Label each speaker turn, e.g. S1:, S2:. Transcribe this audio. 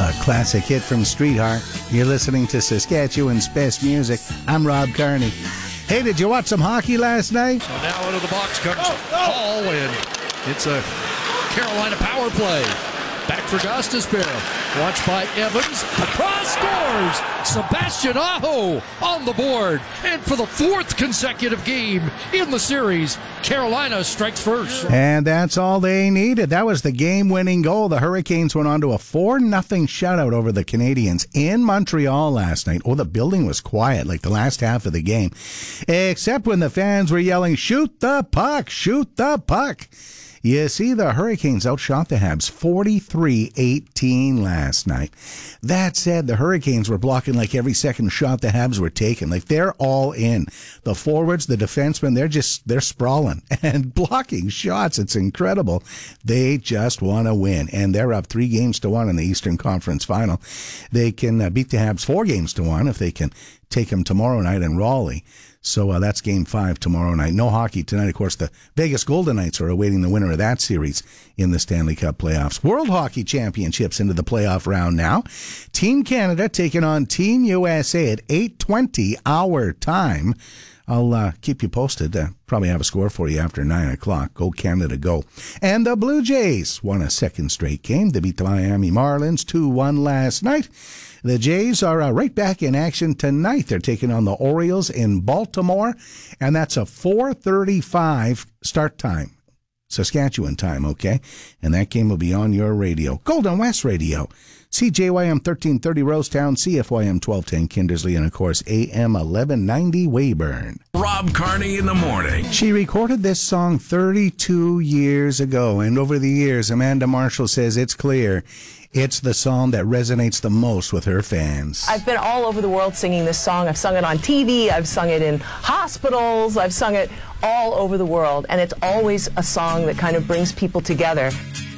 S1: A classic hit from Streetheart. You're listening to Saskatchewan's best music. I'm Rob Carney. Hey, did you watch some hockey last night?
S2: So now into the box comes Hall, and it's a Carolina power play. Back for Gostisbehere. Watched by Evans. Across scores. Sebastian Aho on the board. And for the fourth consecutive game in the series, Carolina strikes first.
S1: And that's all they needed. That was the game-winning goal. The Hurricanes went on to a 4-0 shutout over the Canadiens in Montreal last night. Oh, the building was quiet like the last half of the game. Except when the fans were yelling, "Shoot the puck! Shoot the puck!" You see, the Hurricanes outshot the Habs 43-18 last night. That said, the Hurricanes were blocking like every second shot the Habs were taking. Like, they're all in. The forwards, the defensemen, they're sprawling and blocking shots. It's incredible. They just want to win. And they're up 3-1 in the Eastern Conference Final. They can beat the Habs 4-1 if they can take them tomorrow night in Raleigh. So that's Game 5 tomorrow night. No hockey tonight. Of course, the Vegas Golden Knights are awaiting the winner of that series in the Stanley Cup playoffs. World Hockey Championships into the playoff round now. Team Canada taking on Team USA at 8:20 our time. I'll keep you posted. Probably have a score for you after 9 o'clock. Go Canada, go. And the Blue Jays won a second straight game. They beat the Miami Marlins 2-1 last night. The Jays are right back in action tonight. They're taking on the Orioles in Baltimore, and that's a 4:35 start time. Saskatchewan time, okay? And that game will be on your radio. Golden West Radio. CJYM 1330 Rosetown, CFYM 1210 Kindersley, and of course AM 1190 Weyburn.
S3: Rob Carney in the morning.
S1: She recorded this song 32 years ago, and over the years, Amanda Marshall says it's clear it's the song that resonates the most with her fans.
S4: I've been all over the world singing this song. I've sung it on TV. I've sung it in hospitals. I've sung it all over the world. And it's always a song that kind of brings people together.